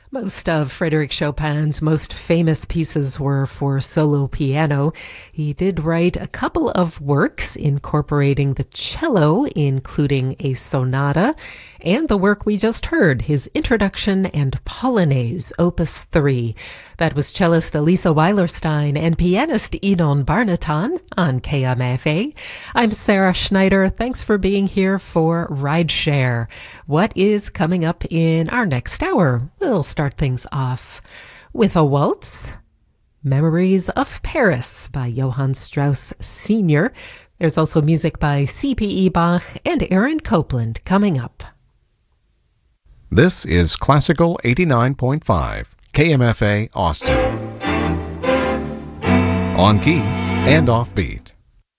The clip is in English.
Most of Frédéric Chopin's most famous pieces were for solo piano. He did write a couple of works incorporating the cello, including a sonata, and the work we just heard, his Introduction and Polonaise, Opus 3. That was cellist Elisa Weilerstein and pianist Inon Barnaton on KMFA. I'm Sarah Schneider. Thanks for being here for Rideshare. What is coming up in our next hour? We'll start things off with a waltz, Memories of Paris by Johann Strauss Sr. There's also music by C.P.E. Bach and Aaron Copland coming up. This is Classical 89.5, KMFA Austin. On key and offbeat.